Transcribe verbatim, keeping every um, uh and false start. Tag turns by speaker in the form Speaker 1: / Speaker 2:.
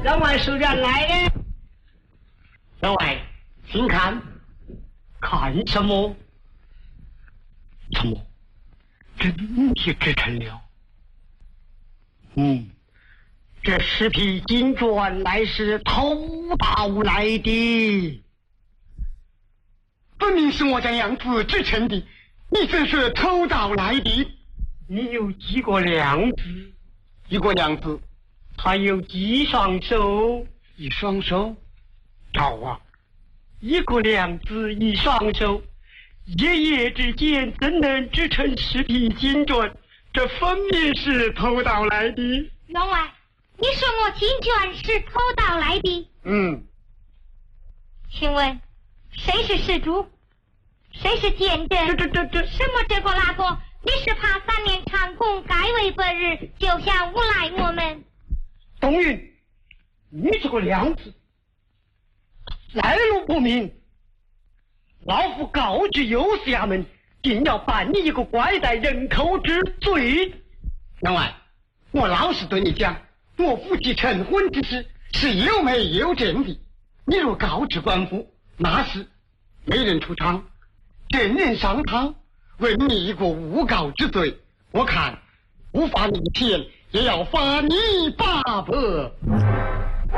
Speaker 1: 员外是原来的。员外，请看，看什么？什么？真的制成了。嗯，这十匹金砖乃是偷盗来的。
Speaker 2: 分明是我家娘子制成的，你这是偷盗来的。
Speaker 1: 你有几个娘子？
Speaker 2: 一个娘子。
Speaker 1: 还有几双手？
Speaker 2: 一双手。好啊，
Speaker 1: 一个娘子一双手，一夜之间怎能织成十匹金砖？这分明是偷盗来的。
Speaker 3: 员外，你说我金卷是偷盗来的？
Speaker 2: 嗯。
Speaker 3: 请问谁是施主？谁是见证？
Speaker 1: 这这这这
Speaker 3: 什么这个那个？你是怕三年长工改为本日，就想诬赖我们？
Speaker 1: 冬云，你这个娘子来路不明，老夫告知右衙门，定要办你一个拐带人口之罪。
Speaker 2: 员外，我老实对你讲，我夫妻成婚之事是有媒有证的。你若告知官府，那时没人出场，证人上堂，问你一个诬告之罪，我看无法逆天，也要罚你八百。